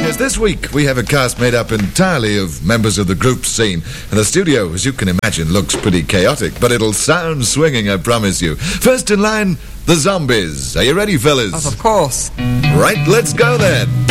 Yes, this week we have a cast made up entirely of members of the group scene. And the studio, as you can imagine, looks pretty chaotic, but it'll sound swinging, I promise you. First in line, the Zombies. Are you ready, fellas? Of course. Right, let's go then.